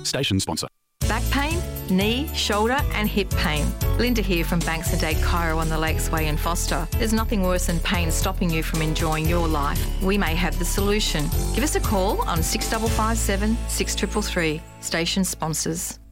Station sponsor. Back pain, knee, shoulder and hip pain. Linda here from Bankside Chiro on the Lakesway in Foster. There's nothing worse than pain stopping you from enjoying your life. We may have the solution. Give us a call on 6557 6333. Station sponsors.